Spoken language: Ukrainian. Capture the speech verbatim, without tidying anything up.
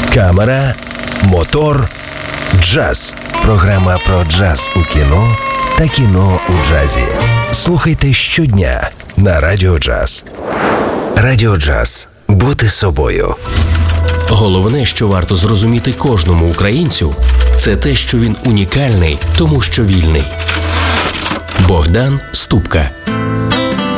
Камера, мотор, джаз. Програма про джаз у кіно та кіно у джазі. Слухайте щодня на Радіо Джаз. Радіо Джаз. Бути собою. Головне, що варто зрозуміти кожному українцю, це те, що він унікальний, тому що вільний. Богдан Ступка.